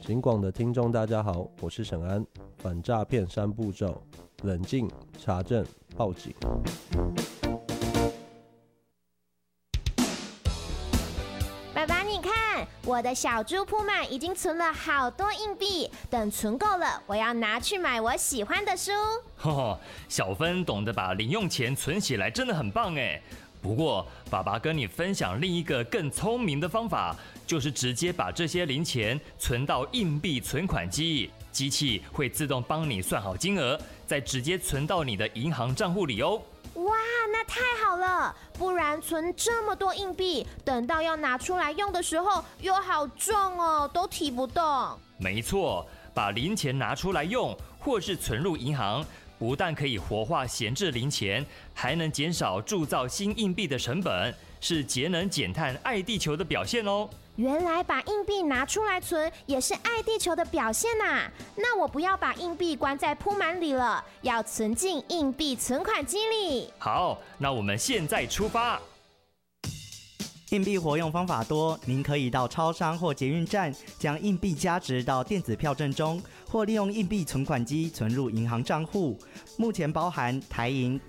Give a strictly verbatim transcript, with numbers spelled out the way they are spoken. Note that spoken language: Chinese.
警广的听众大家好，我是沈安。反诈骗三步骤：冷静、查证、报警。 爸爸，你看，我的小猪铺满已经存了好多硬币，等存够了，我要拿去买我喜欢的书。 哦，小芬懂得把零用钱存起来，真的很棒哎。不过，爸爸跟你分享另一个更聪明的方法，就是直接把这些零钱存到硬币存款机，机器会自动帮你算好金额，再直接存到你的银行账户里哦。 哇，那太好了！不然存这么多硬币，等到要拿出来用的时候，又好重哦，都提不动。 没错，把零钱拿出来用，或是存入银行，不但可以活化闲置零钱，还能减少铸造新硬币的成本，是节能减碳、爱地球的表现哦。 原来把硬币拿出来存也是爱地球的表现啊！那我不要把硬币关在铺满里了，要存进硬币存款机里。 好，那我们现在出发。 硬币活用方法多，您可以到超商或捷运站将硬币加值到电子票证中，或利用硬币存款机存入银行账户。目前包含台银、